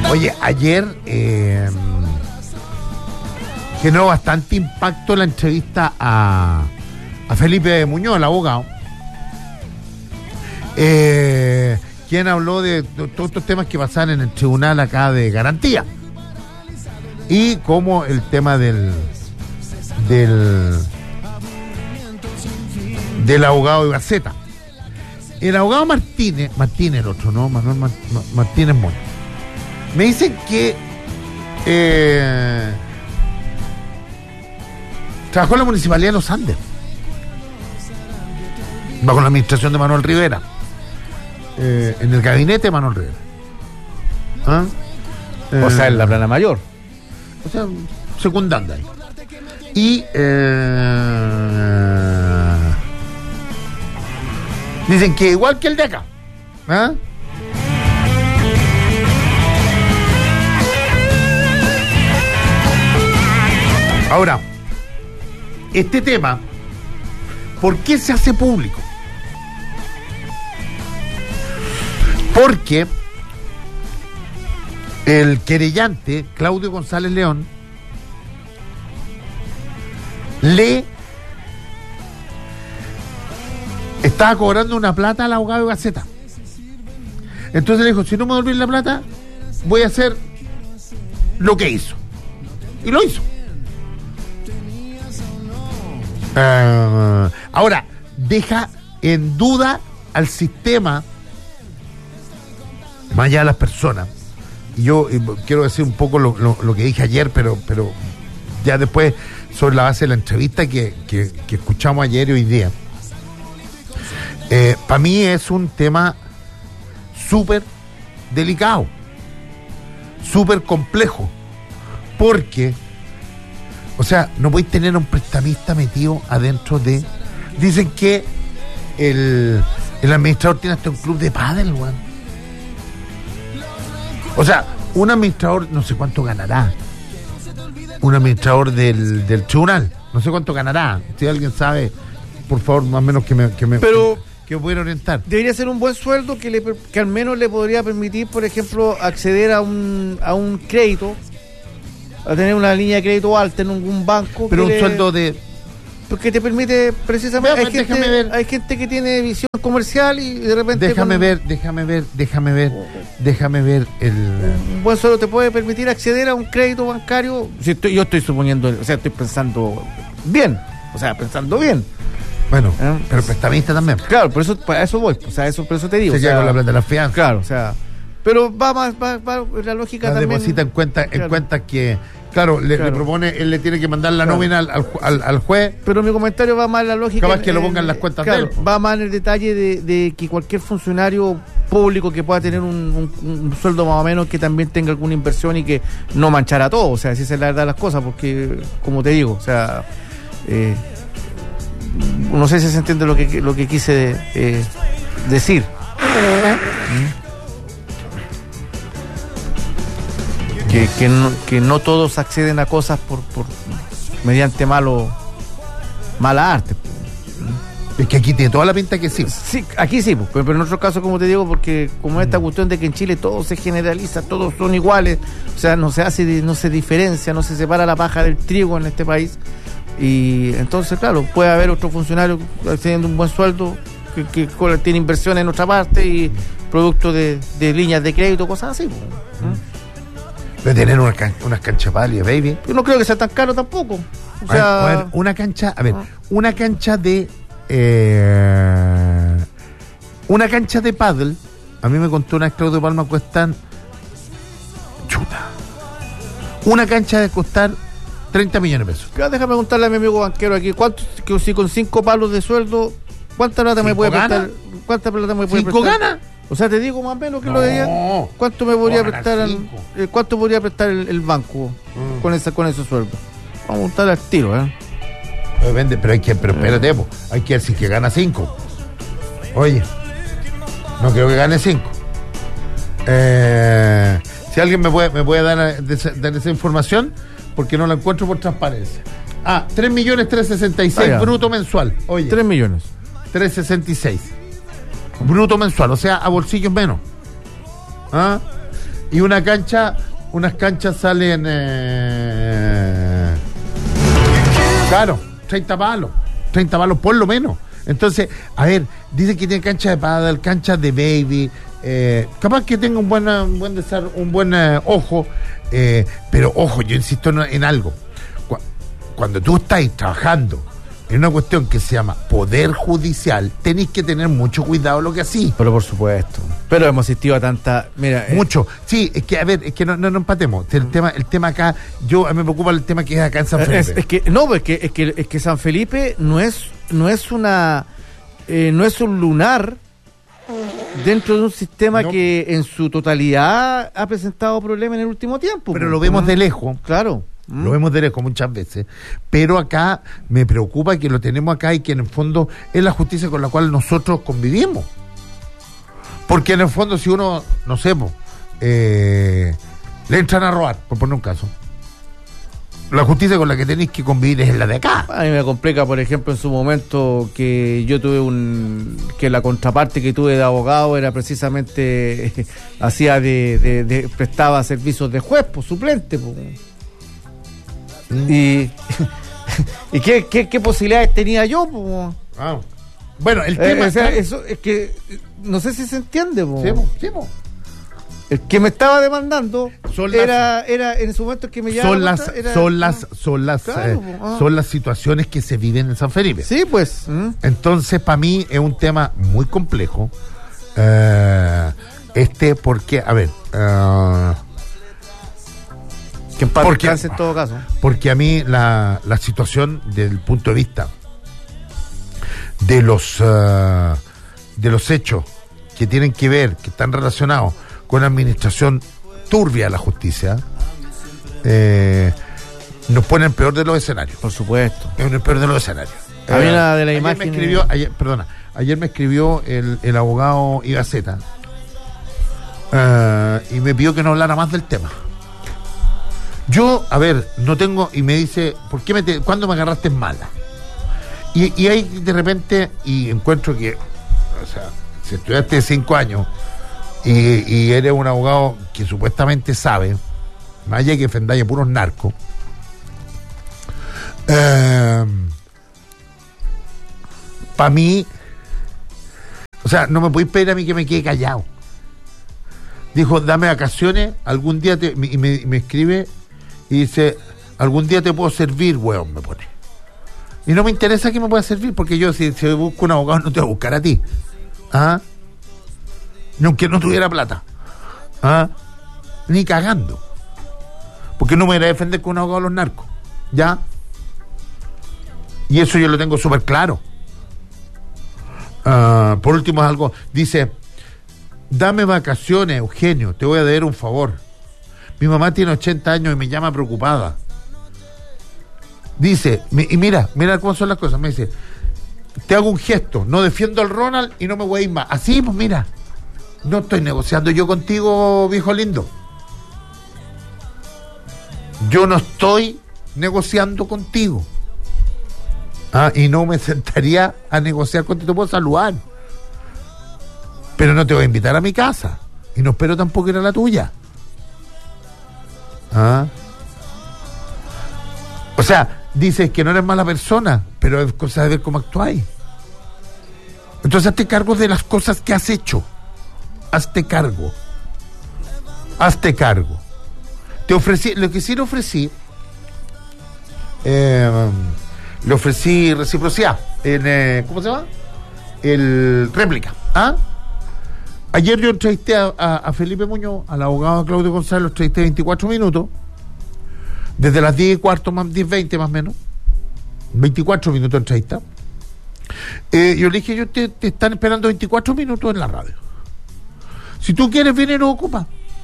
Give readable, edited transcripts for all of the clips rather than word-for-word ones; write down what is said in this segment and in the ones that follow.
Oye, ayer generó bastante impacto la entrevista a Felipe Muñoz, el abogado, quien habló de todos estos temas que pasan en el tribunal acá de garantía y como el tema del abogado de Gaceta. El abogado Martínez, el otro, ¿no? Manuel Martínez Moya. Me dicen que trabajó en la Municipalidad de Los Andes, bajo la administración de Manuel Rivera, en el gabinete de Manuel Rivera. ¿Ah? O sea, en la plana mayor. O sea, secundando ahí. Y dicen que igual que el de acá. ¿Ah? Ahora, este tema, ¿por qué se hace público? Porque el querellante, Claudio González León, le estaba cobrando una plata al abogado de Gaceta. Entonces le dijo, si no me devuelven la plata, voy a hacer lo que hizo. Y lo hizo. Ahora, deja en duda al sistema, más allá de las personas. Y yo quiero decir un poco lo que dije ayer, pero ya después, sobre la base de la entrevista que escuchamos ayer y hoy día. Para mí es un tema súper delicado, súper complejo, porque, o sea, no podéis tener a un prestamista metido adentro de... Dicen que el administrador tiene hasta un club de pádel, weón. O sea, un administrador, no sé cuánto ganará. Un administrador del tribunal, no sé cuánto ganará. Si alguien sabe, por favor, más o menos que me pudiera orientar. Debería ser un buen sueldo que al menos le podría permitir, por ejemplo, acceder a un crédito, a tener una línea de crédito alta en algún banco. Pero un sueldo de... Porque te permite precisamente... Ver. Hay gente que tiene visión comercial y de repente... Déjame ver el... Un buen sueldo te puede permitir acceder a un crédito bancario. Yo estoy suponiendo, o sea, estoy pensando bien. Bueno, pero prestamista también. Claro, para eso voy. O sea, por eso te digo. Se llega con la plata de la fianza. Claro, o sea... Pero va la lógica también... Deposita en cuenta que... Claro, le propone, él le tiene que mandar la nómina al juez. Pero mi comentario va más en la lógica... Capaz que lo pongan en las cuentas de él. Va más en el detalle de que cualquier funcionario público que pueda tener un sueldo más o menos, que también tenga alguna inversión y que no manchara todo. O sea, si esa es la verdad de las cosas, porque, como te digo, o sea... no sé si se entiende lo que quise decir. Que no todos acceden a cosas por mediante mala arte. Es que aquí tiene toda la pinta que sí. Sí, aquí sí, pero en otro caso, como te digo, porque como esta cuestión de que en Chile todo se generaliza, todos son iguales, o sea, no se diferencia, no se separa la paja del trigo en este país. Y entonces, claro, puede haber otro funcionario teniendo un buen sueldo que tiene inversión en otra parte y producto de líneas de crédito, cosas así. De tener unas canchas pálidas, baby. Yo no creo que sea tan caro tampoco. O sea, a ver, una cancha de una cancha de pádel, a mí me contó una Claudio Palma, cuestan una cancha de costar 30 millones de pesos. Déjame preguntarle a mi amigo banquero aquí, que si con 5 palos de sueldo, ¿cuánta plata me puede prestar? ¿Cuánta plata me puede prestar? ¿5 gana? O sea, te digo más o menos que lo de ella. ¿Cuánto me podría prestar cuánto podría prestar el banco con esos sueldos? Vamos a montar al tiro, Depende, pero espérate, hay que decir que gana 5. Oye, no creo que gane 5. Si alguien me puede dar esa información, porque no la encuentro por transparencia. 3.366.000 bruto mensual. Oye, 3 millones. 366 bruto mensual, o sea, a bolsillos menos. Y unas canchas salen claro, 30 palos por lo menos. Entonces, a ver, dicen que tiene cancha de pádel, cancha de baby, capaz que tenga un buen ojo, pero ojo, yo insisto en algo. Cuando tú estás trabajando en una cuestión que se llama poder judicial, tenéis que tener mucho cuidado lo que así. Pero por supuesto. Pero hemos asistido a tanta... Mira, mucho. Sí, es que, a ver, es que no empatemos. El tema acá, a mí me preocupa el tema que es acá en San Felipe. Es que San Felipe no es un lunar dentro de un sistema que en su totalidad ha presentado problemas en el último tiempo. Pero lo vemos de lejos. Claro. Lo vemos de lejos muchas veces, pero acá me preocupa que lo tenemos acá y que en el fondo es la justicia con la cual nosotros convivimos. Porque en el fondo si uno, no sé, le entran a robar, por poner un caso, la justicia con la que tenéis que convivir es la de acá. A mí me complica, por ejemplo, en su momento que yo tuve que la contraparte que tuve de abogado era precisamente hacía prestaba servicios de juez, suplente, ¿Y qué posibilidades tenía yo? Bueno, el tema eso es que no sé si se entiende. Sí. El que me estaba demandando era en su momento que me llamaba. Son las situaciones que se viven en San Felipe. Sí, pues. Entonces, para mí es un tema muy complejo. Porque, a ver. Que en paz descanse en todo caso. Porque a mí la situación desde el punto de vista de los hechos que tienen que ver, que están relacionados con la administración turbia de la justicia, nos pone en el peor de los escenarios. Por supuesto. En el peor de los escenarios. Había una de las imágenes. Ayer me escribió el abogado Igaceta y me pidió que no hablara más del tema. Yo, a ver, no tengo, y me dice, ¿cuándo me agarraste en mala? Y ahí de repente, y encuentro que, o sea, si estudiaste 5 años y eres un abogado que supuestamente sabe, más allá que defendáis a puros narcos, para mí, o sea, no me podéis pedir a mí que me quede callado. Dijo, dame vacaciones, algún día y me escribe y dice, algún día te puedo servir, weón, me pone. Y no me interesa que me pueda servir, porque yo si busco un abogado no te voy a buscar a ti. Ni aunque no tuviera plata. Ni cagando. Porque no me voy a defender con un abogado de los narcos. ¿Ya? Y eso yo lo tengo súper claro. Por último algo, dice, dame vacaciones, Eugenio, te voy a deber un favor. Mi mamá tiene 80 años y me llama preocupada. Dice, y mira cómo son las cosas. Me dice, te hago un gesto, no defiendo al Ronald y no me voy a ir más. Así, pues mira, no estoy negociando yo contigo, viejo lindo. Yo no estoy negociando contigo. Y no me sentaría a negociar contigo, te puedo saludar. Pero no te voy a invitar a mi casa. Y no espero tampoco ir a la tuya. O sea, dices que no eres mala persona, pero es cosa de ver cómo actuáis. Entonces hazte cargo de las cosas que has hecho. Hazte cargo. Te ofrecí, lo que sí le ofrecí reciprocidad ¿cómo se llama? El réplica. Ayer yo entrevisté a Felipe Muñoz, al abogado Claudio González, lo entrevisté 24 minutos, desde las 10:15, 10:20 más o menos, 24 minutos de entrevista. Yo le dije, te están esperando 24 minutos en la radio. Si tú quieres, viene y lo ocupa.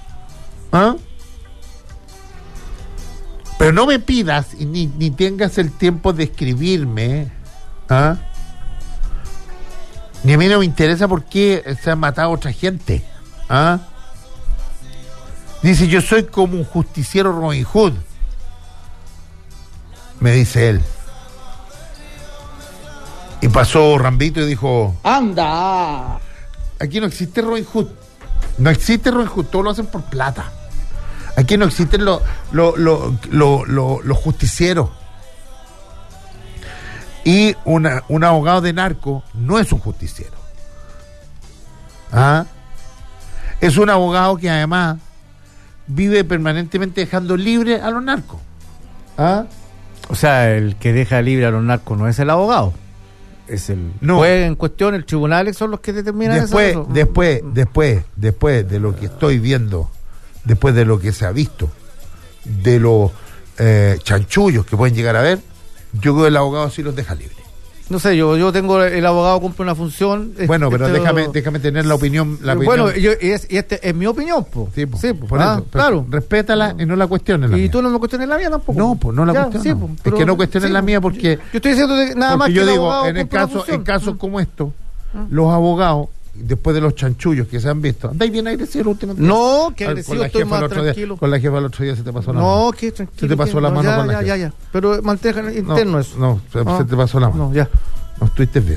Pero no me pidas ni tengas el tiempo de escribirme. Ni a mí no me interesa por qué se han matado a otra gente. Dice, yo soy como un justiciero Robin Hood. Me dice él. Y pasó Rambito y dijo, ¡anda! Aquí no existe Robin Hood. No existe Robin Hood, todos lo hacen por plata. Aquí no existen los justicieros. Y un abogado de narco no es un justiciero. ¿Ah? Es un abogado que además vive permanentemente dejando libre a los narcos. ¿Ah? O sea, el que deja libre a los narcos no es el abogado. Es el juez en cuestión, el tribunal, son los que determinan eso. Después de lo que estoy viendo, después de lo que se ha visto, de los chanchullos que pueden llegar a ver, yo creo que el abogado sí los deja libre. No sé, yo tengo el abogado cumple una función. Bueno, pero déjame tener la opinión. Bueno, este es mi opinión, po. Sí, por eso. Claro. Respétala y no la cuestiones la mía. Y tú no me cuestiones la mía tampoco. No, pues no la cuestiones. Sí, es que no cuestiones la mía porque. Yo estoy diciendo nada más que yo digo, en casos como estos, los abogados, después de los chanchullos que se han visto, andáis bien agresivo últimamente. No, que agresivo, estoy más tranquilo. Con la jefa el otro día se te pasó la mano. No, que tranquilo. Se te pasó la mano con la jefa. Ya. Pero mantenga interno eso. No, se te pasó la mano. No, ya. No estuviste bien.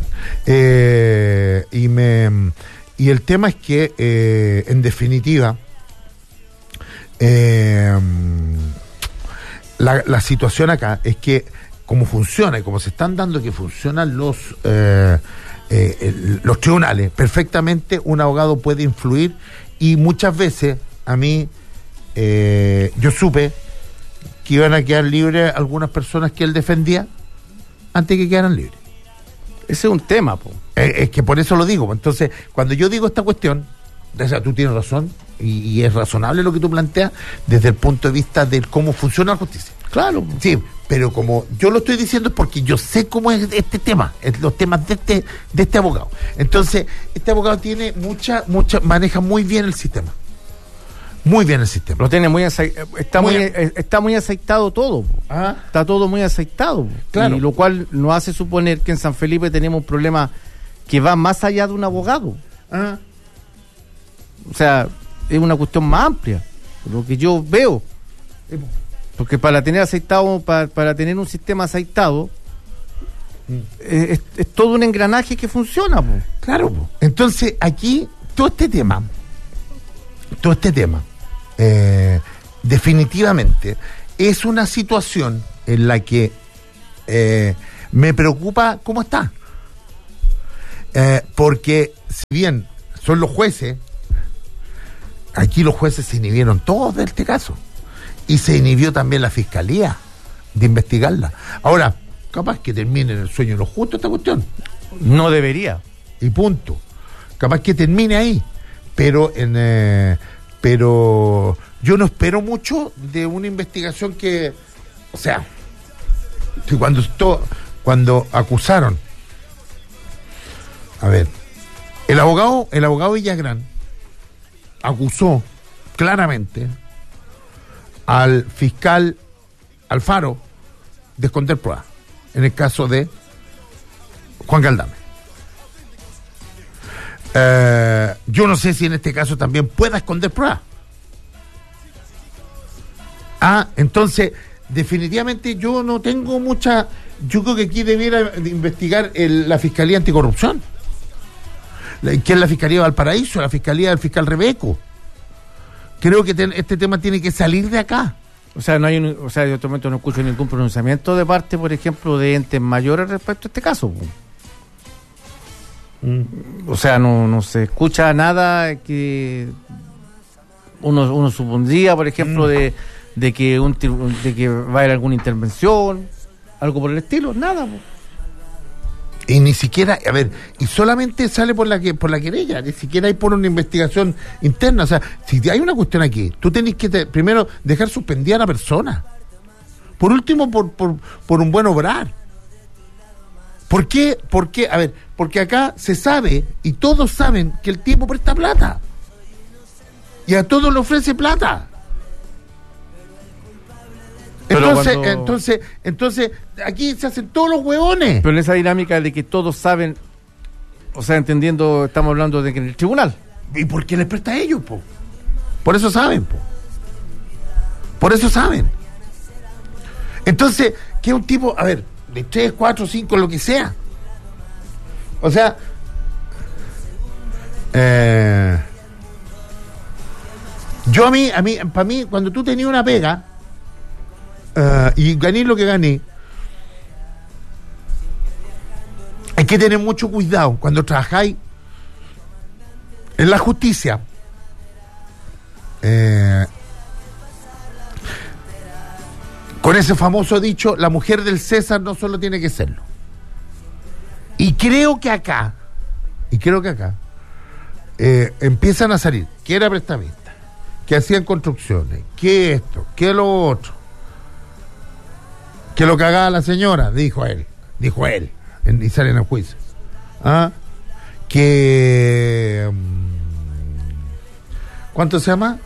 Y el tema es que, en definitiva, la situación acá es que como funciona y como se están dando que funcionan los tribunales, perfectamente un abogado puede influir y muchas veces a mí yo supe que iban a quedar libres algunas personas que él defendía antes que quedaran libres. Ese es un tema, po. Es que por eso lo digo. Entonces, cuando yo digo esta cuestión, o sea, tú tienes razón y es razonable lo que tú planteas desde el punto de vista de cómo funciona la justicia. Claro. Sí, pero como yo lo estoy diciendo es porque yo sé cómo es este tema, los temas de este abogado. Entonces, este abogado tiene maneja muy bien el sistema. Muy bien el sistema. Lo tiene está muy aceitado todo. ¿Ah? Está todo muy aceitado. Claro. Y lo cual nos hace suponer que en San Felipe tenemos un problema que va más allá de un abogado. ¿Ah? O sea, es una cuestión más amplia, lo que yo veo. Porque para tener aceitado, para tener un sistema aceitado, es todo un engranaje que funciona. Po. Claro. Po. Entonces, aquí, todo este tema, definitivamente es una situación en la que me preocupa cómo está. Porque si bien son los jueces, aquí los jueces se inhibieron todos de este caso y se inhibió también la fiscalía de investigarla. Ahora, capaz que termine en el sueño de los justos esta cuestión. No debería. Y punto. Capaz que termine ahí. Pero pero yo no espero mucho de una investigación que, o sea, que cuando acusaron, a ver, el abogado Villagrán acusó claramente al fiscal Alfaro de esconder pruebas en el caso de Juan Galdame. Yo no sé si en este caso también pueda esconder pruebas. Entonces, definitivamente yo no tengo mucha. Yo creo que aquí debiera investigar la Fiscalía Anticorrupción, que es la Fiscalía de Valparaíso, la Fiscalía del fiscal Rebeco. Creo que este tema tiene que salir de acá. O sea, yo en este momento no escucho ningún pronunciamiento de parte, por ejemplo, de entes mayores respecto a este caso. O sea, no se escucha nada que uno supondría, por ejemplo, de que va a haber alguna intervención, algo por el estilo, nada. Y ni siquiera, a ver, y solamente sale por la querella, ni siquiera hay por una investigación interna. O sea, si hay una cuestión aquí, tú tenés que primero dejar suspendida a la persona. Por último, por un buen obrar. ¿Por qué? A ver, porque acá se sabe, y todos saben, que el tipo presta plata. Y a todos le ofrece plata. Entonces, aquí se hacen todos los huevones. Pero en esa dinámica de que todos saben, o sea, entendiendo, estamos hablando de que en el tribunal. ¿Y por qué les presta a ellos, po? Por eso saben, po. Por eso saben. Entonces, que un tipo, a ver, de 3, 4, 5, lo que sea. O sea, Para mí, cuando tú tenías una pega y gané lo que gané, hay que tener mucho cuidado cuando trabajáis en la justicia. Con ese famoso dicho, la mujer del César no solo tiene que serlo. Y creo que acá empiezan a salir, que era prestamista, que hacían construcciones, que esto, que lo otro, que lo cagaba la señora, dijo él, y sale en el juicio. Que ¿cuánto se llama?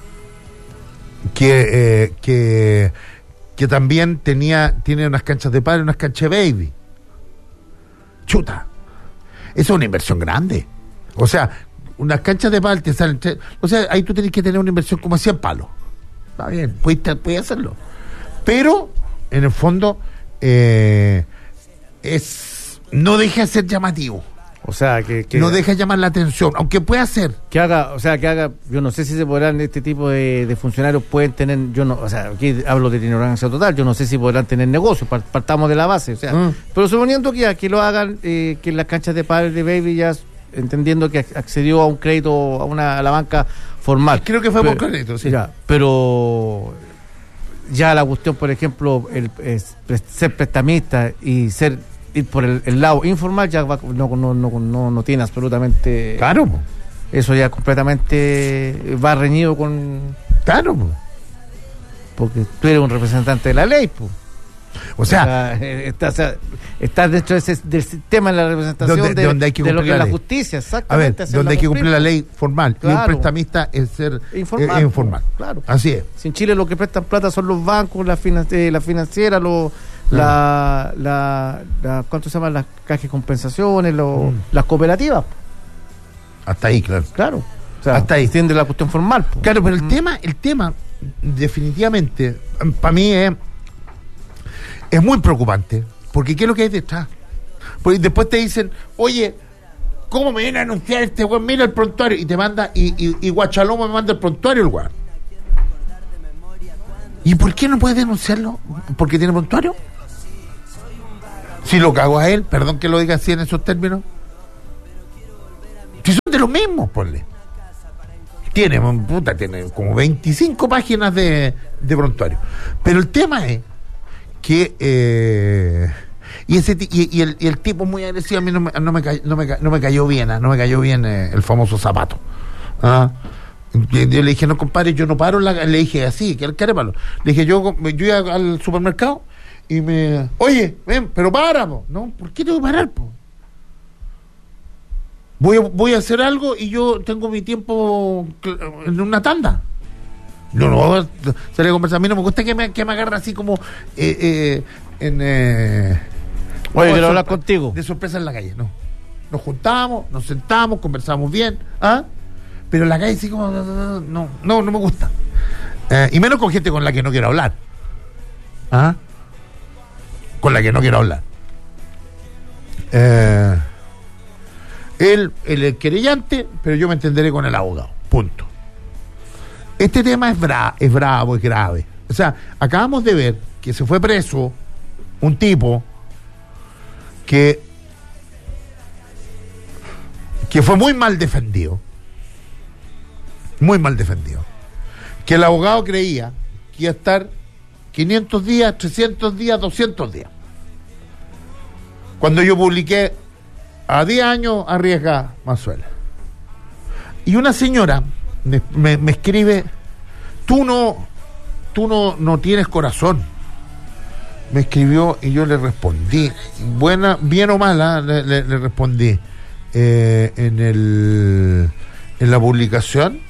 Que también tiene unas canchas de padre, unas canchas de baby. Chuta, esa es una inversión grande. O sea, unas canchas de pádel te salen o sea, ahí tú tenés que tener una inversión como 100 palos. Está bien, puedes hacerlo. Pero, en el fondo, no deja de ser llamativo. O sea, que no deja de llamar la atención, aunque pueda ser. Que haga, yo no sé si se podrán, este tipo de funcionarios pueden tener, aquí hablo de ignorancia total, yo no sé si podrán tener negocios, partamos de la base, pero suponiendo que lo hagan, que en las canchas de padres de baby ya, entendiendo que accedió a un crédito, a la banca formal. Creo que fue por crédito, sí. Ya, pero ya la cuestión, por ejemplo, ser prestamista y ir por el lado informal ya no tiene absolutamente. Claro. Eso ya completamente va reñido con. Claro. Porque tú eres un representante de la ley, o sea, estás dentro del sistema de la representación donde hay que de lo que es la ley. Justicia, exactamente. A ver, donde hay que cumplir la ley formal. Claro. Y un prestamista es ser informal. Claro. Así es. Si en Chile lo que prestan plata son los bancos, la financiera, ¿cuánto se llaman? Las cajas de compensaciones, las cooperativas. Hasta ahí, claro. Claro. O sea, hasta ahí. Tiende la cuestión formal. Claro, pero el tema, definitivamente, para mí es muy preocupante. Porque ¿qué es lo que hay detrás? Porque después te dicen, oye, ¿cómo me viene a anunciar este weón? Mira el prontuario. Y te manda, y Guachalomo me manda el prontuario, el weón. ¿Y por qué no puedes denunciarlo? ¿Porque tiene prontuario? Si lo cago a él, perdón que lo diga así en esos términos. Si son de los mismos, ponle. Tiene como 25 páginas de prontuario. Pero el tema es que el tipo muy agresivo, a mí no me cayó bien, no me cayó bien el famoso Zapato. Yo le dije, no, compadre, yo no paro, le dije así, que el carépalo. Le dije, yo iba al supermercado y oye, ven, pero para, po. No, ¿por qué tengo que parar, po? Voy a hacer algo y yo tengo mi tiempo en una tanda. No, salir a conversar. A mí no me gusta que me agarre así como oye, quiero hablar contigo. De sorpresa en la calle, no. Nos juntamos, nos sentamos, conversamos bien, pero en la calle sí como no me gusta. Y menos con gente con la que no quiero hablar. Con la que no quiero hablar. Él es querellante, pero yo me entenderé con el abogado. Punto. Este tema es bravo, es grave. O sea, acabamos de ver que se fue preso un tipo que fue muy mal defendido. Muy mal defendido. Que el abogado creía que iba a estar 500 días, 300 días, 200 días. Cuando yo publiqué a 10 años arriesga Mazuela. Y una señora me escribe, tú no tienes corazón. Me escribió y yo le respondí, bien o mala, le respondí en la publicación.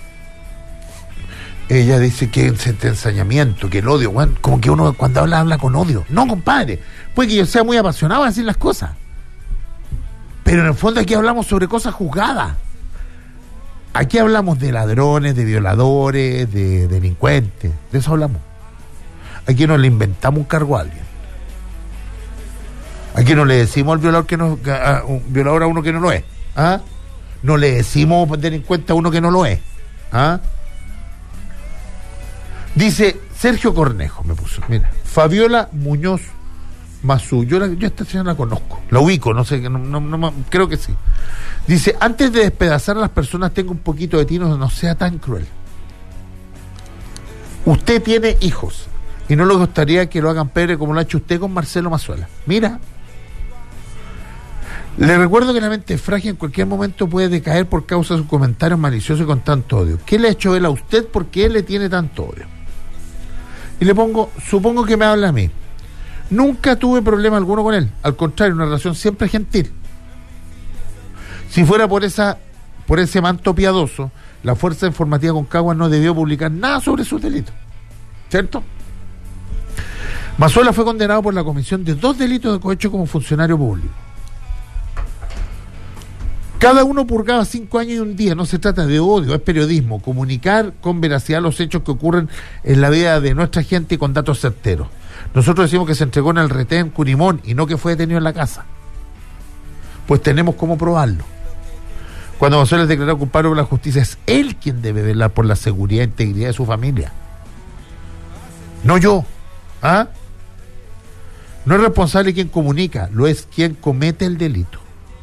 Ella dice que es este ensañamiento, que el odio, bueno, como que uno cuando habla con odio. No, compadre, puede que yo sea muy apasionado a decir las cosas, pero en el fondo aquí hablamos sobre cosas juzgadas. Aquí hablamos de ladrones, de violadores, de delincuentes, de eso hablamos. Aquí no le inventamos un cargo a alguien. Aquí no le decimos al violador un violador a uno que no lo es. No le decimos delincuente a uno que no lo es. Dice Sergio Cornejo, me puso, mira, Fabiola Muñoz Mazú, yo esta señora la conozco, la ubico, no sé, creo que sí. Dice, antes de despedazar a las personas, tenga un poquito de tino, no sea tan cruel. Usted tiene hijos y no le gustaría que lo hagan pebre como lo ha hecho usted con Marcelo Mazzuela. Mira, le recuerdo que la mente frágil en cualquier momento puede decaer por causa de sus comentarios maliciosos y con tanto odio. ¿Qué le ha hecho él a usted? ¿Por qué él le tiene tanto odio? Y le pongo, supongo que me habla a mí. Nunca tuve problema alguno con él. Al contrario, una relación siempre gentil. Si fuera por ese manto piadoso, la Fuerza Informativa Concagua no debió publicar nada sobre sus delitos. ¿Cierto? Mazzuela fue condenado por la comisión de 2 delitos de cohecho como funcionario público. Cada uno purgaba 5 años y un día. No se trata de odio, es periodismo. Comunicar con veracidad los hechos que ocurren en la vida de nuestra gente y con datos certeros. Nosotros decimos que se entregó en el retén Curimón y no que fue detenido en la casa. Pues tenemos cómo probarlo. Cuando Mazzuela es declarado culpable por la justicia, es él quien debe velar por la seguridad e integridad de su familia. No yo. ¿Ah? No es responsable quien comunica, lo es quien comete el delito.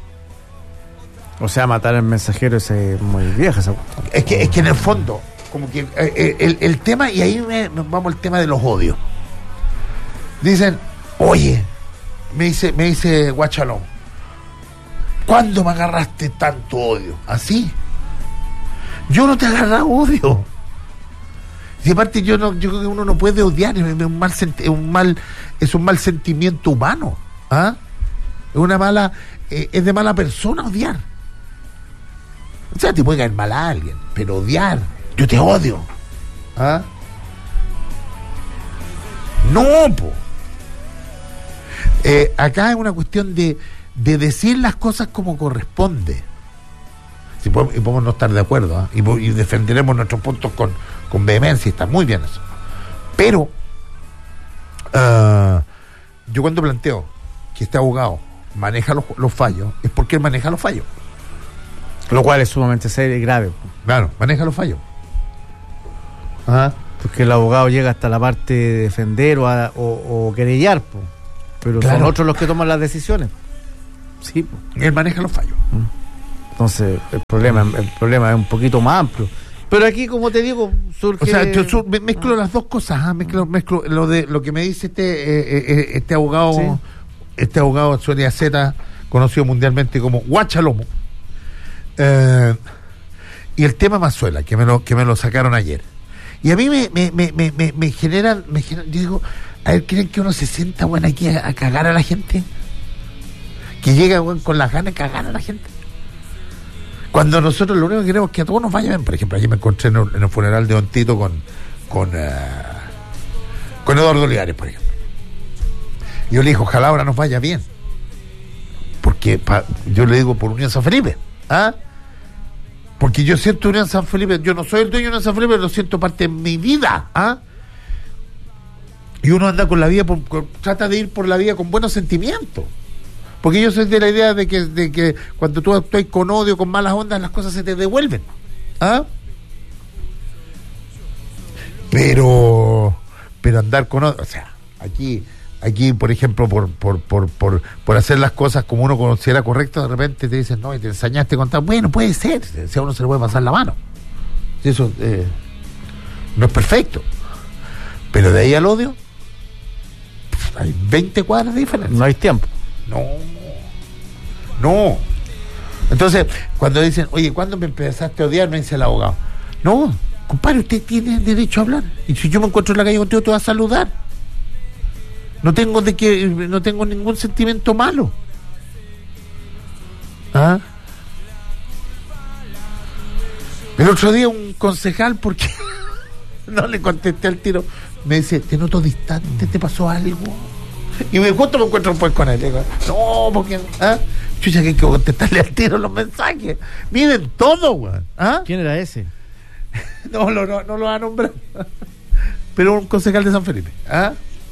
O sea, matar al mensajero es muy vieja esa cuestión. Es que en el fondo, como que el tema, y ahí vamos al tema de los odios. Dicen, oye, me dice Guachalón, ¿cuándo me agarraste tanto odio? ¿Así? Yo no te agarraba odio. Y aparte yo creo que uno no puede odiar, es un mal sentimiento humano. ¿Ah? Es de mala persona odiar. O sea, te puede caer mal a alguien, pero odiar, yo te odio. ¿Ah? No, po. Acá es una cuestión de decir las cosas como corresponde. Y podemos no estar de acuerdo, ¿eh? Y defenderemos nuestros puntos con vehemencia, está muy bien eso. Pero yo cuando planteo que este abogado maneja los fallos, es porque él maneja los fallos. Lo cual es sumamente serio y grave. Claro, maneja los fallos. ¿Ah? Porque el abogado llega hasta la parte de defender o querellar, po. Pero claro, son otros los que toman las decisiones. Sí, po. Él maneja los fallos. Entonces, el problema es un poquito más amplio. Pero aquí, como te digo, surge... O sea, yo mezclo las dos cosas, ¿eh? Mezclo lo que me dice este abogado, ¿sí? Este abogado Sonia Z, conocido mundialmente como Guachalomo, y el tema Mazzuela, que me lo sacaron ayer. Y a mí me generan, yo digo, a ver, ¿creen que uno se sienta bueno aquí a cagar a la gente? Que llega bueno, con las ganas de cagar a la gente. Cuando nosotros lo único que queremos es que a todos nos vaya bien. Por ejemplo, ayer me encontré en el funeral de Don Tito con Eduardo Olivares, por ejemplo. Y yo le dije, ojalá ahora nos vaya bien. Porque yo le digo por Unión San Felipe. ¿Ah? Porque yo siento Unión San Felipe, yo no soy el dueño de Unión San Felipe, pero lo siento parte de mi vida. ¿Ah? Y uno anda con la vida, trata de ir por la vida con buenos sentimientos. Porque yo soy de la idea de que cuando tú actúas con odio, con malas ondas, las cosas se te devuelven. ¿Ah? Pero andar con odio, o sea, aquí por ejemplo, por hacer las cosas como uno considera correcto, de repente te dicen, no, y te ensañaste con tal. Bueno, puede ser, si a uno se le puede pasar la mano. Eso no es perfecto. Pero de ahí al odio, hay 20 cuadras de diferencia. No hay tiempo. No. Entonces, cuando dicen, oye, ¿cuándo me empezaste a odiar? Me dice el abogado. No, compadre, usted tiene derecho a hablar. Y si yo me encuentro en la calle contigo, te voy a saludar. No tengo ningún sentimiento malo. ¿Ah? El otro día un concejal, porque no le contesté al tiro, me dice, te noto distante, ¿te pasó algo? Y justo me encuentro pues con él. Digo, no, porque... ¿ah? Chucha, que hay que contestarle al tiro los mensajes. Miren todo, güey. ¿Ah? ¿Quién era ese? No lo va a nombrar. Pero un concejal de San Felipe. ¿Ah?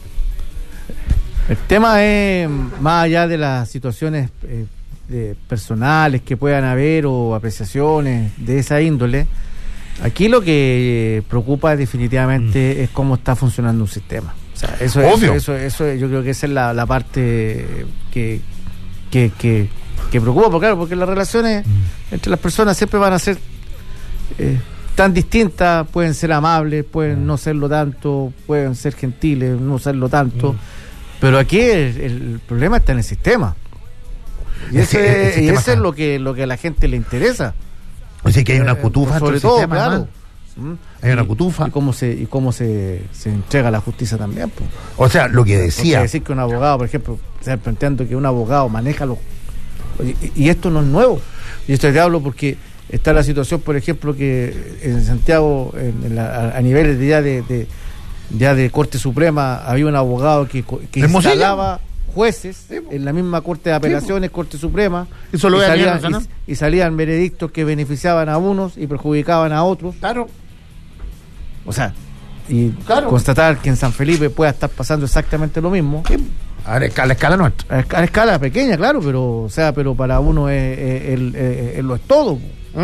El tema es, más allá de las situaciones personales que puedan haber o apreciaciones de esa índole, Aquí lo que preocupa definitivamente es cómo está funcionando un sistema. O sea, eso yo creo que esa es la parte que preocupa, porque, claro, porque las relaciones entre las personas siempre van a ser tan distintas, pueden ser amables, pueden no serlo tanto, pueden ser gentiles, no serlo tanto, pero aquí el problema está en el sistema. Y ese es lo que a la gente le interesa. O sea, que hay una cutufa sobre todo, sistema, claro. Hay una cutufa. Y cómo se entrega la justicia también. Pues. O sea, lo que decía. Porque decir que un abogado, por ejemplo, se planteando que un abogado maneja los... Y esto no es nuevo. Y esto te hablo porque está la situación, por ejemplo, que en Santiago, a niveles de Corte Suprema, había un abogado que instalaba jueces en la misma Corte de Apelaciones, Corte Suprema, y salían veredictos que beneficiaban a unos y perjudicaban a otros. Claro. O sea, constatar que en San Felipe pueda estar pasando exactamente lo mismo. Sí. A la escala nuestra. A la escala pequeña, claro, pero para uno lo es todo.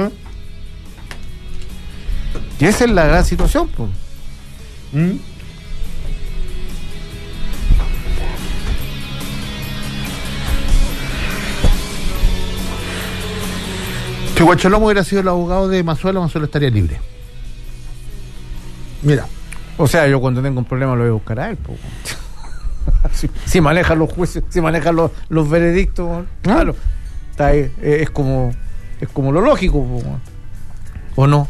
Y esa es la gran situación, pues. Si Guacholomo hubiera sido el abogado de Mazuelo estaría libre. Mira. O sea, yo cuando tengo un problema lo voy a buscar a él. Si manejan los jueces, si manejan los veredictos, claro. Está ahí, es como lo lógico, ¿o no?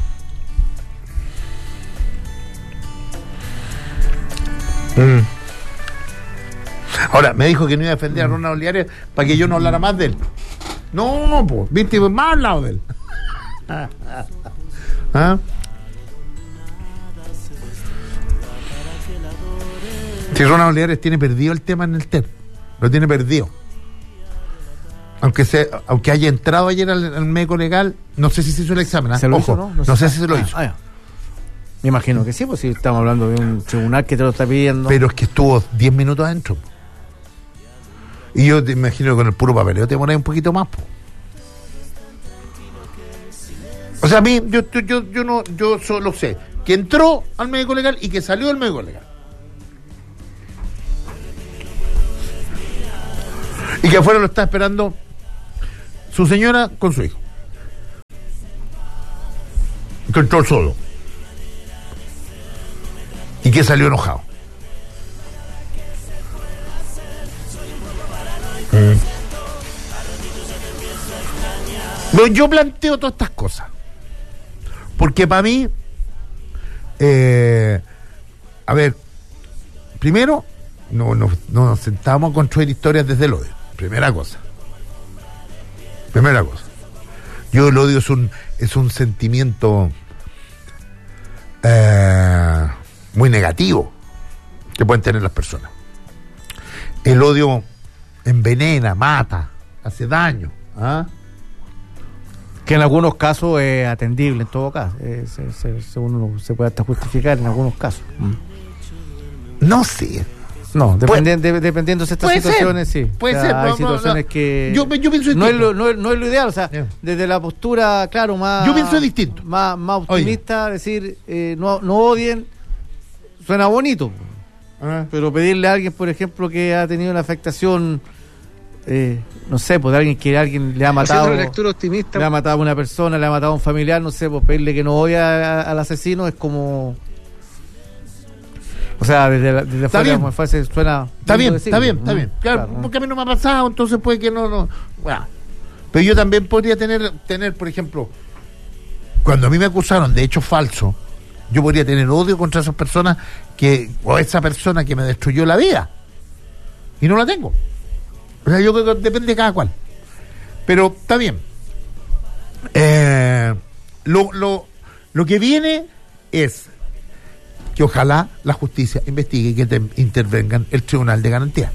Ahora, me dijo que no iba a defender a Ronald Olivares para que yo no hablara más de él. No, pues, viste, más al lado de él. ¿Ah? Si Ronald Olivares tiene perdido el tema en el TER, lo tiene perdido. Aunque haya entrado ayer al médico legal, no sé si se hizo el examen. ¿Se lo hizo, no sé si se lo hizo. Me imagino que sí, pues si estamos hablando de un tribunal que te lo está pidiendo. Pero es que estuvo 10 minutos adentro. Y yo te imagino que con el puro papeleo te pones un poquito más. O sea, a mí, yo solo sé que entró al médico legal y que salió del médico legal. Y que afuera lo está esperando su señora con su hijo. Que entró solo. Y que salió enojado. Pero yo planteo todas estas cosas. Porque para mí, a ver, primero, no nos sentamos a construir historias desde el odio. Primera cosa. Yo el odio es un sentimiento muy negativo que pueden tener las personas. El odio envenena, mata, hace daño. Que en algunos casos es atendible, en todo caso. Uno se puede hasta justificar en algunos casos. No sé. No, dependiendo de estas situaciones, sí. Puede ser. Hay situaciones que... Yo pienso distinto. No es lo ideal, o sea, desde la postura, claro, más... Yo pienso distinto. Más optimista, decir, no odien, suena bonito. Pero pedirle a alguien, por ejemplo, que ha tenido una afectación, no sé, pues de alguien que alguien le ha matado... Haciendo una lectura optimista. Le ha matado a una persona, le ha matado a un familiar, no sé, pues pedirle que no odie al asesino es como... O sea, desde afuera como fácil suena... Está bien. Claro, porque a mí no me ha pasado, entonces puede que no. Bueno. Pero yo también podría tener, por ejemplo, cuando a mí me acusaron de hechos falsos, yo podría tener odio contra esas personas o esa persona que me destruyó la vida. Y no la tengo. O sea, yo creo que depende de cada cual. Pero está bien. Lo que viene es que ojalá la justicia investigue y que intervengan el Tribunal de Garantía.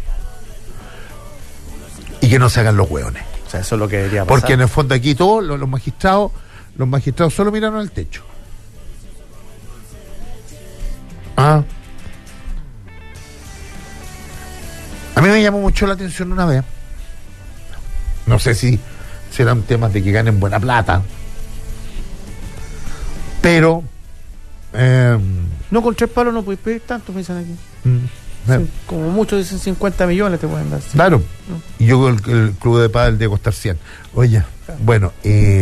Y que no se hagan los hueones. O sea, eso es lo que debería pasar. Porque en el fondo aquí todos los magistrados solo miraron al techo. A mí me llamó mucho la atención una vez. No sé si serán temas de que ganen buena plata. Pero No, con 3 palos no puedes pedir tanto, me dicen aquí. Sí, como muchos dicen 50 millones te pueden dar. Sí. Claro. Y yo el club de pádel debe costar 100. Oye, bueno,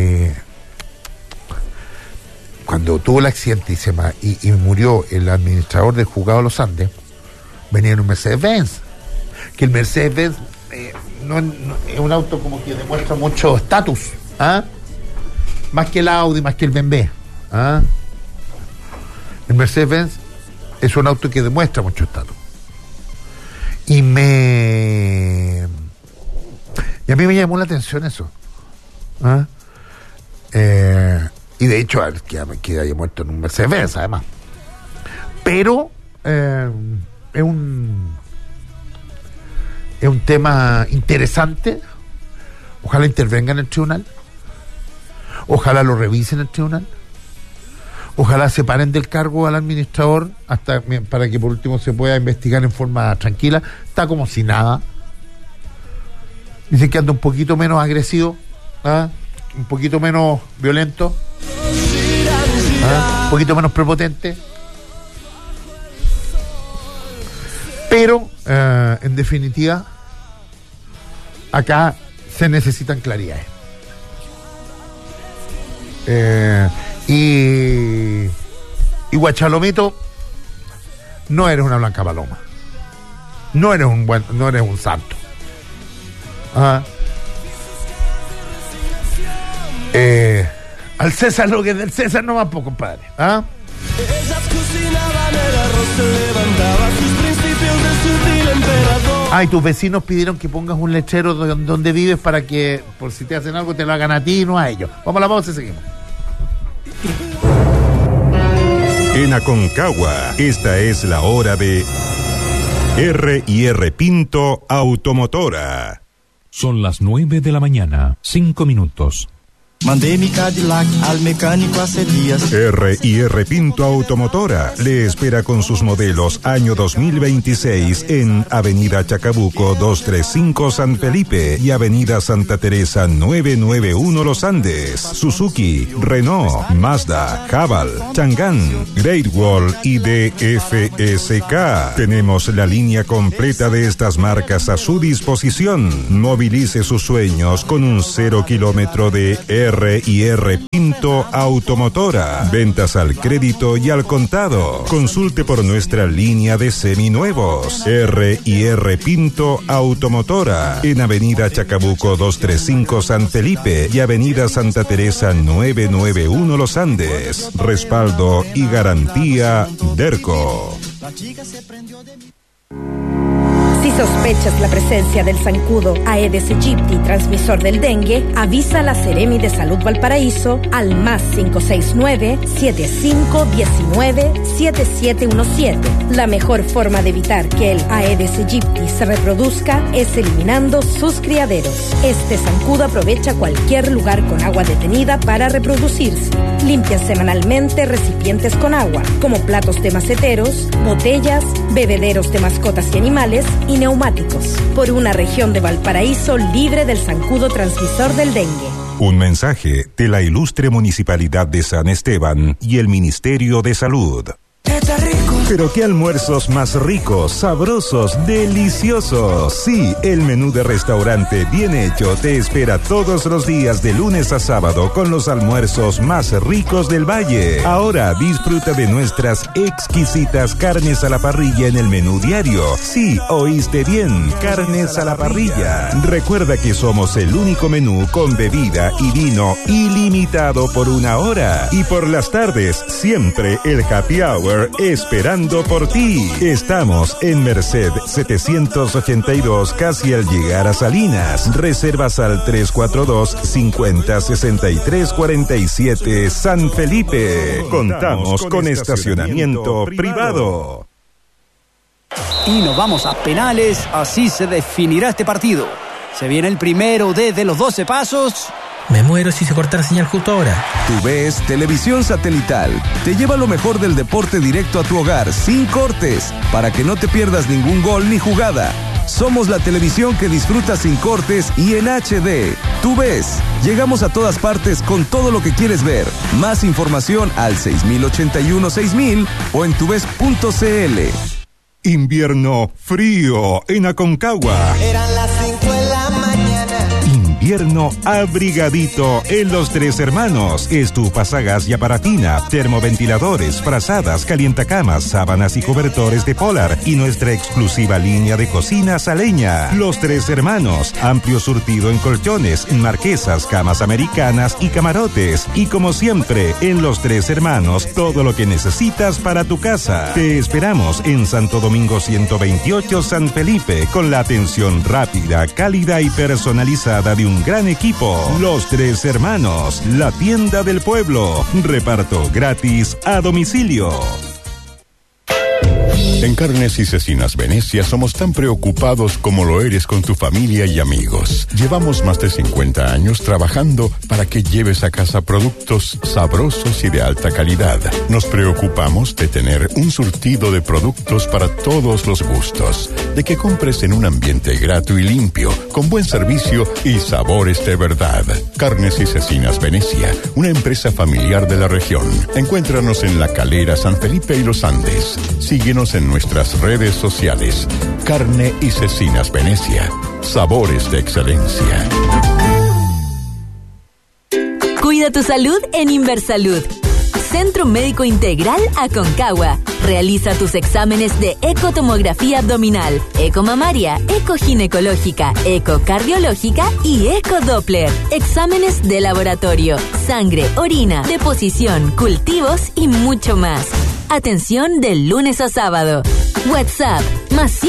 cuando tuvo el accidente y murió el administrador del juzgado de los Andes, venía en un Mercedes-Benz. Que el Mercedes-Benz no es un auto como que demuestra mucho estatus, ¿ah? Más que el Audi, más que el BMW, ¿ah? El Mercedes-Benz es un auto que demuestra mucho estatus. Y a mí me llamó la atención eso, ¿ah? Y de hecho que haya muerto en un Mercedes-Benz, además. Pero es un tema interesante. Ojalá intervenga en el tribunal, ojalá lo revisen en el tribunal, ojalá separen del cargo al administrador para que por último se pueda investigar en forma tranquila. Está como si nada. Dicen que anda un poquito menos agresivo, ¿ah? Un poquito menos violento, ¿ah? Un poquito menos prepotente. Pero en definitiva acá se necesitan claridades. Y Guachalomito, no eres una blanca paloma, no eres un santo. ¿Ah? Al César lo que es del César no va, compadre. ¿Ah? Ellas cocinaban el arroz, se levantaba sus principios de sutil emperador. Y tus vecinos pidieron que pongas un letrero donde vives para que, por si te hacen algo, te lo hagan a ti y no a ellos. Vamos a la pausa y seguimos. En Aconcagua, esta es la hora de R&R Pinto Automotora. Son las 9 de la mañana, 5 minutos. Mandé mi Cadillac al mecánico hace días. R&R Pinto Automotora le espera con sus modelos año 2026 en Avenida Chacabuco 235 San Felipe y Avenida Santa Teresa 991 Los Andes. Suzuki, Renault, Mazda, Haval, Chang'an, Great Wall y DFSK. Tenemos la línea completa de estas marcas a su disposición. Movilice sus sueños con un 0 kilómetro de R&R Pinto Automotora. Ventas al crédito y al contado. Consulte por nuestra línea de seminuevos. R&R Pinto Automotora. En Avenida Chacabuco 235 San Felipe y Avenida Santa Teresa 991 Los Andes. Respaldo y garantía Derco. Si sospechas la presencia del zancudo Aedes aegypti, transmisor del dengue, avisa a la Seremi de Salud Valparaíso al más 569-7519-7717. La mejor forma de evitar que el Aedes aegypti se reproduzca es eliminando sus criaderos. Este zancudo aprovecha cualquier lugar con agua detenida para reproducirse. Limpia semanalmente recipientes con agua, como platos de maceteros, botellas, bebederos de mascotas y animales y neumáticos, por una región de Valparaíso libre del zancudo transmisor del dengue. Un mensaje de la ilustre Municipalidad de San Esteban y el Ministerio de Salud. Pero qué almuerzos más ricos, sabrosos, deliciosos. Sí, el menú de restaurante Bien Hecho te espera todos los días de lunes a sábado con los almuerzos más ricos del valle. Ahora disfruta de nuestras exquisitas carnes a la parrilla en el menú diario. Sí, oíste bien, carnes a la parrilla. Recuerda que somos el único menú con bebida y vino ilimitado por 1 hora. Y por las tardes, siempre el happy hour esperando por ti. Estamos en Merced 782, casi al llegar a Salinas. Reservas al 342-50-63-47 San Felipe. Contamos con estacionamiento privado. Y nos vamos a penales, así se definirá este partido. Se viene el primero desde los 12 pasos. Me muero si se corta la señal justo ahora. Tú ves Televisión Satelital. Te lleva lo mejor del deporte directo a tu hogar, sin cortes, para que no te pierdas ningún gol ni jugada. Somos la televisión que disfrutas sin cortes y en HD. Tú ves. Llegamos a todas partes con todo lo que quieres ver. Más información al 6081-6000 o en tuves.cl. Invierno frío en Aconcagua. Eran las 5 de la mañana. Invierno abrigadito en Los Tres Hermanos. Estufas a gas y a parafina, termoventiladores, frazadas, calientacamas, sábanas y cobertores de Polar y nuestra exclusiva línea de cocinas a leña. Los Tres Hermanos, amplio surtido en colchones, marquesas, camas americanas y camarotes. Y como siempre, en Los Tres Hermanos, todo lo que necesitas para tu casa. Te esperamos en Santo Domingo 128 San Felipe, con la atención rápida, cálida y personalizada de un gran equipo. Los Tres Hermanos, la tienda del pueblo. Reparto gratis a domicilio. En Carnes y Cecinas Venecia somos tan preocupados como lo eres con tu familia y amigos. Llevamos más de 50 años trabajando para que lleves a casa productos sabrosos y de alta calidad. Nos preocupamos de tener un surtido de productos para todos los gustos, de que compres en un ambiente grato y limpio, con buen servicio y sabores de verdad. Carnes y Cecinas Venecia, una empresa familiar de la región. Encuéntranos en La Calera, San Felipe y Los Andes. Síguenos en nuestras redes sociales. Carne y Cecinas Venecia. Sabores de excelencia. Cuida tu salud en Inversalud. Centro Médico Integral Aconcagua. Realiza tus exámenes de ecotomografía abdominal, ecomamaria, ecoginecológica, ecocardiológica y ecodoppler. Exámenes de laboratorio, sangre, orina, deposición, cultivos y mucho más. Atención de lunes a sábado. WhatsApp más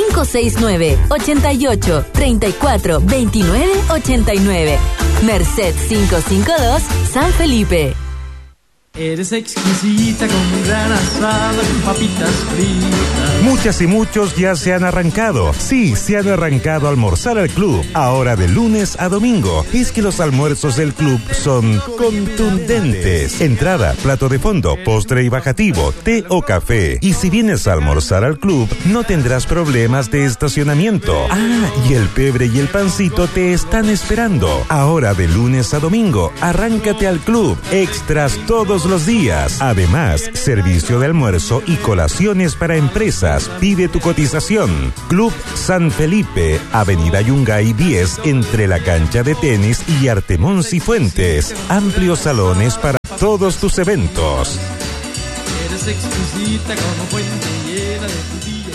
569-88-34-29-89. Merced 552, San Felipe. Eres exquisita con un gran asado y papitas fritas. Muchas y muchos ya se han arrancado. Sí, se han arrancado a almorzar al club. Ahora de lunes a domingo. Es que los almuerzos del club son contundentes. Entrada, plato de fondo, postre y bajativo, té o café. Y si vienes a almorzar al club, no tendrás problemas de estacionamiento. Ah, y el pebre y el pancito te están esperando. Ahora de lunes a domingo, arráncate al club. Extras todos los días. Además, servicio de almuerzo y colaciones para empresas. Pide tu cotización. Club San Felipe, Avenida Yungay 10, entre la cancha de tenis y Artemón Cifuentes. Amplios salones para todos tus eventos. Eres exquisita como fuente llena de frutilla.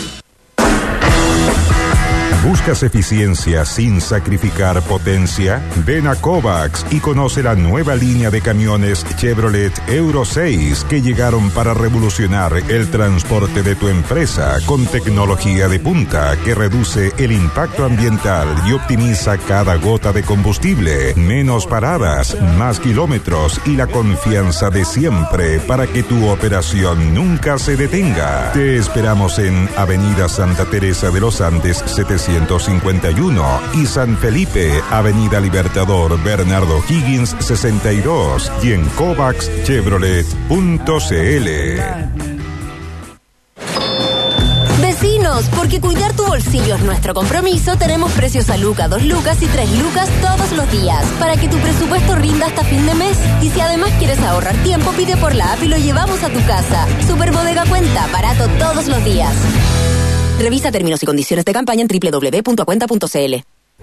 ¿Buscas eficiencia sin sacrificar potencia? Ven a Kovacs y conoce la nueva línea de camiones Chevrolet Euro 6 que llegaron para revolucionar el transporte de tu empresa con tecnología de punta que reduce el impacto ambiental y optimiza cada gota de combustible. Menos paradas, más kilómetros y la confianza de siempre para que tu operación nunca se detenga. Te esperamos en Avenida Santa Teresa de los Andes 751 y San Felipe, Avenida Libertador Bernardo Higgins 62 y en CovacsChevrolet.cl. Vecinos, porque cuidar tu bolsillo es nuestro compromiso, tenemos precios a Luca, 2 lucas y 3 lucas todos los días, para que tu presupuesto rinda hasta fin de mes. Y si además quieres ahorrar tiempo, pide por la app y lo llevamos a tu casa. Super Bodega Cuenta, barato todos los días. Revisa términos y condiciones de campaña en www.acuenta.cl.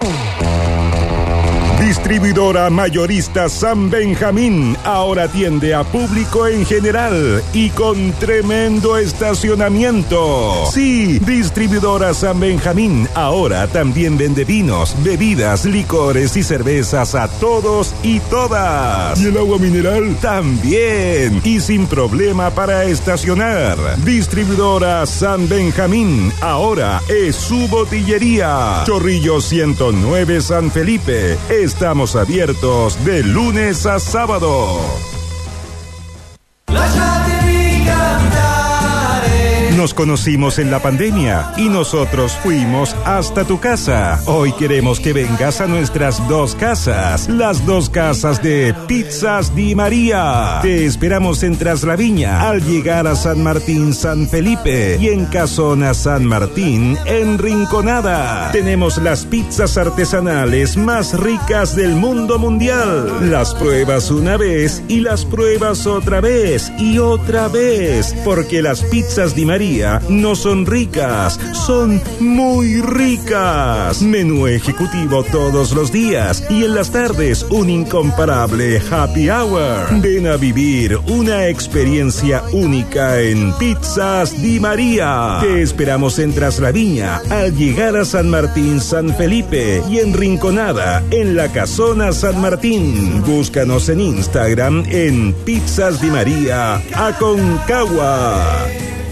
Distribuidora mayorista San Benjamín ahora atiende a público en general y con tremendo estacionamiento. Sí, Distribuidora San Benjamín ahora también vende vinos, bebidas, licores y cervezas a todos y todas. ¿Y el agua mineral? También. Y sin problema para estacionar. Distribuidora San Benjamín ahora es su botillería. Chorrillo 109 San Felipe. Estamos abiertos de lunes a sábado. Nos conocimos en la pandemia y nosotros fuimos hasta tu casa. Hoy queremos que vengas a nuestras 2 casas, las 2 casas de Pizzas Di María. Te esperamos en Traslaviña al llegar a San Martín San Felipe y en Casona San Martín en Rinconada. Tenemos las pizzas artesanales más ricas del mundo mundial. Las pruebas una vez y las pruebas otra vez y otra vez, porque las pizzas Di María no son ricas, son muy ricas. Menú ejecutivo todos los días y en las tardes un incomparable happy hour. Ven a vivir una experiencia única en Pizzas Di María. Te esperamos en Traslaviña al llegar a San Martín San Felipe y en Rinconada en la Casona San Martín. Búscanos en Instagram en Pizzas Di María Aconcagua.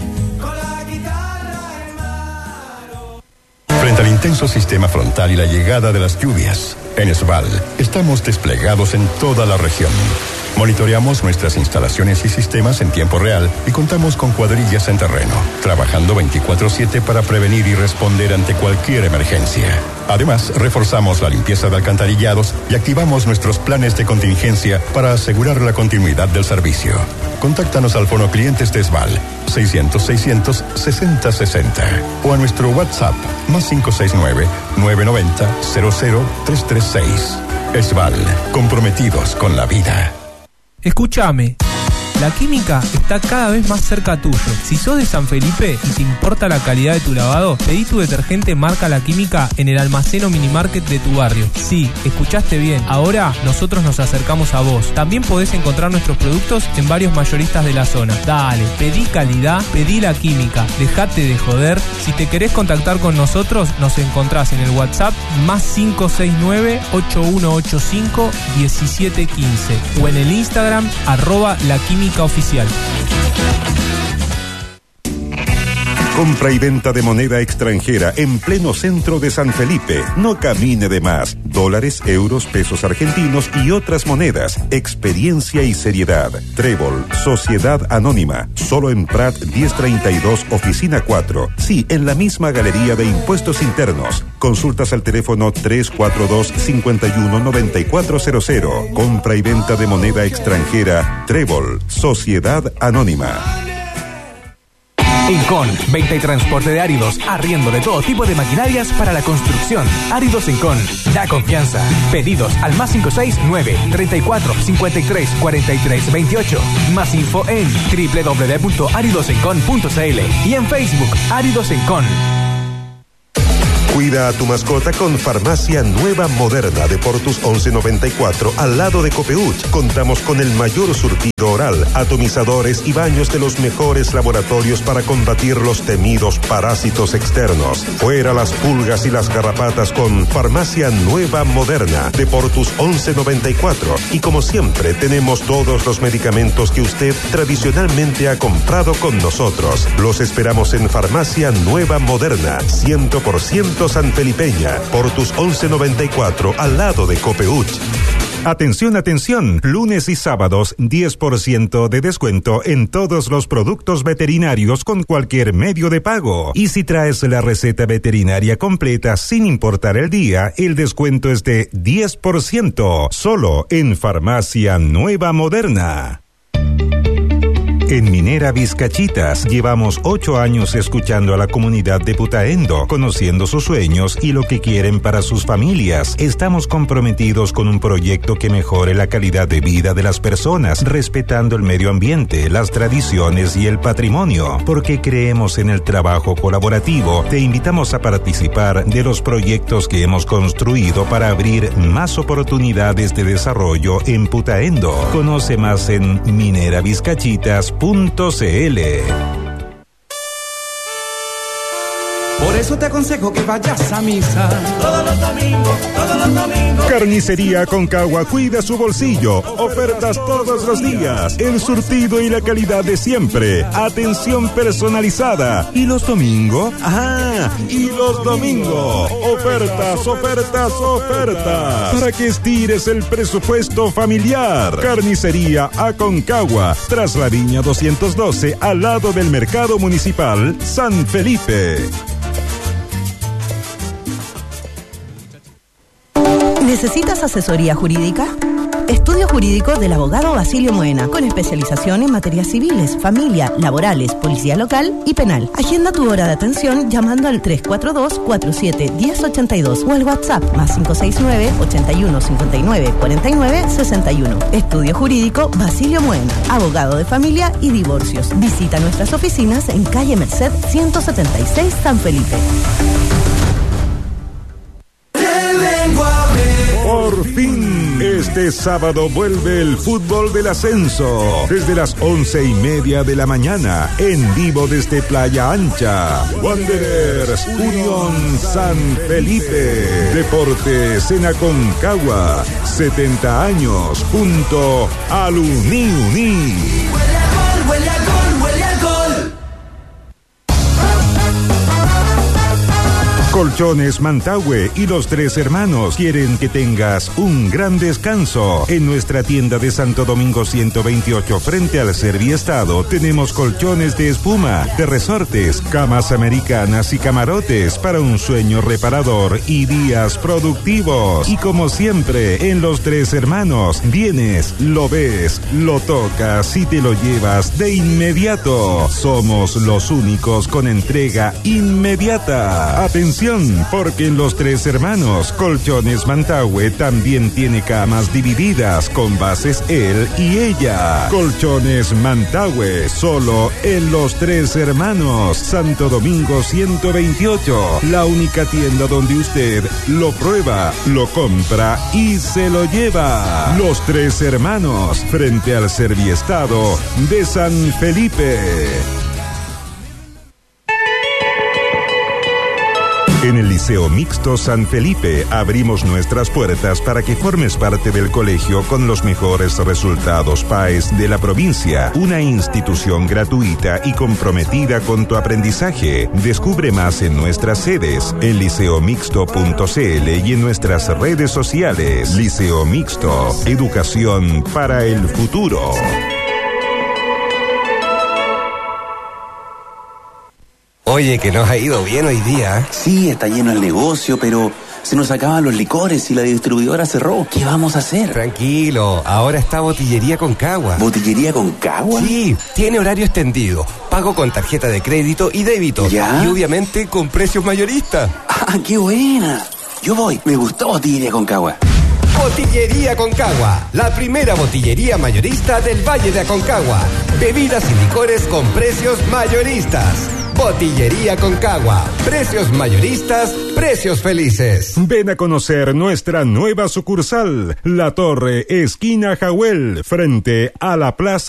Frente al intenso sistema frontal y la llegada de las lluvias, en SVAL estamos desplegados en toda la región. Monitoreamos nuestras instalaciones y sistemas en tiempo real y contamos con cuadrillas en terreno, trabajando 24/7 para prevenir y responder ante cualquier emergencia. Además, reforzamos la limpieza de alcantarillados y activamos nuestros planes de contingencia para asegurar la continuidad del servicio. Contáctanos al Fono Clientes de SVAL 600-600-6060 o a nuestro WhatsApp +569 990 00336. SVAL, comprometidos con la vida. Escúchame, la química está cada vez más cerca tuyo. Si sos de San Felipe y te importa la calidad de tu lavado, pedí tu detergente marca La Química en el almacén o minimarket de tu barrio. Sí, escuchaste bien, ahora nosotros nos acercamos a vos. También podés encontrar nuestros productos en varios mayoristas de la zona. Dale, pedí calidad, pedí La Química, dejate de joder. Si te querés contactar con nosotros, nos encontrás en el WhatsApp +569 8185 1715 o en el Instagram @laquímicaoficial. Compra y venta de moneda extranjera en pleno centro de San Felipe. No camine de más. Dólares, euros, pesos argentinos y otras monedas. Experiencia y seriedad. Trébol, Sociedad Anónima. Solo en Prat 1032, Oficina 4. Sí, en la misma Galería de Impuestos Internos. Consultas al teléfono 342-519400. Compra y venta de moneda extranjera. Trébol, Sociedad Anónima. Incon, venta y transporte de áridos, arriendo de todo tipo de maquinarias para la construcción. Áridos Incon, da confianza. Pedidos al +569 34 53 43 28. Más info en www.aridosencon.cl y en Facebook Áridos Incon. Cuida a tu mascota con Farmacia Nueva Moderna de Portus 1194 al lado de Copeuch. Contamos con el mayor surtido oral, atomizadores y baños de los mejores laboratorios para combatir los temidos parásitos externos. Fuera las pulgas y las garrapatas con Farmacia Nueva Moderna de Portus 1194. Y como siempre tenemos todos los medicamentos que usted tradicionalmente ha comprado con nosotros. Los esperamos en Farmacia Nueva Moderna, 100% sanfelipeña, Portus 1194, al lado de Copeuch. Atención, atención, lunes y sábados 10% de descuento en todos los productos veterinarios con cualquier medio de pago. Y si traes la receta veterinaria completa sin importar el día, el descuento es de 10%, solo en Farmacia Nueva Moderna. En Minera Vizcachitas llevamos 8 años escuchando a la comunidad de Putaendo, conociendo sus sueños y lo que quieren para sus familias. Estamos comprometidos con un proyecto que mejore la calidad de vida de las personas, respetando el medio ambiente, las tradiciones y el patrimonio. Porque creemos en el trabajo colaborativo, te invitamos a participar de los proyectos que hemos construido para abrir más oportunidades de desarrollo en Putaendo. Conoce más en mineravizcachitas.cl. Por eso te aconsejo que vayas a misa. Todos los domingos, todos los domingos. Carnicería Aconcagua cuida su bolsillo. Ofertas todos los días. El surtido y la calidad de siempre. Atención personalizada. ¿Y los domingos? Y los domingos. Ofertas, ofertas, ofertas. Para que estires el presupuesto familiar. Carnicería Aconcagua. Tras la Viña 212, al lado del Mercado Municipal San Felipe. ¿Necesitas asesoría jurídica? Estudio jurídico del abogado Basilio Moena, con especialización en materias civiles, familia, laborales, policía local y penal. Agenda tu hora de atención llamando al 342-47-1082 o al WhatsApp +569 81 59 49 61. Estudio jurídico Basilio Moena, abogado de familia y divorcios. Visita nuestras oficinas en calle Merced 176 San Felipe. Por fin, este sábado vuelve el fútbol del ascenso. Desde las 11:30 de la mañana, en vivo desde Playa Ancha. Wanderers, Unión San Felipe. Deportes en Aconcagua. 70 años junto al Uni. Huele a gol, huele a gol. Colchones Mantagüe y los Tres Hermanos quieren que tengas un gran descanso. En nuestra tienda de Santo Domingo 128 frente al Serviestado tenemos colchones de espuma, de resortes, camas americanas y camarotes para un sueño reparador y días productivos. Y como siempre, en los Tres Hermanos, vienes, lo ves, lo tocas y te lo llevas de inmediato. Somos los únicos con entrega inmediata. Atención, porque en los Tres Hermanos, Colchones Mantagüe también tiene camas divididas con bases él y ella. Colchones Mantagüe, solo en los Tres Hermanos, Santo Domingo 128, la única tienda donde usted lo prueba, lo compra y se lo lleva. Los Tres Hermanos, frente al Serviestado de San Felipe. En el Liceo Mixto San Felipe abrimos nuestras puertas para que formes parte del colegio con los mejores resultados PAES de la provincia. Una institución gratuita y comprometida con tu aprendizaje. Descubre más en nuestras sedes, en liceomixto.cl y en nuestras redes sociales. Liceo Mixto, educación para el futuro. Oye, que nos ha ido bien hoy día. Sí, está lleno el negocio, pero se nos acaban los licores y la distribuidora cerró. ¿Qué vamos a hacer? Tranquilo, ahora está Botillería Aconcagua. ¿Botillería Aconcagua? Sí, tiene horario extendido, pago con tarjeta de crédito y débito. ¿Ya? Y obviamente con precios mayoristas. ¡Ah, qué buena! Yo voy, me gustó Botillería Aconcagua. Botillería Aconcagua, la primera botillería mayorista del Valle de Aconcagua. Bebidas y licores con precios mayoristas. Botillería Aconcagua, precios mayoristas, precios felices. Ven a conocer nuestra nueva sucursal, La Torre, esquina Jahuel, frente a la Plaza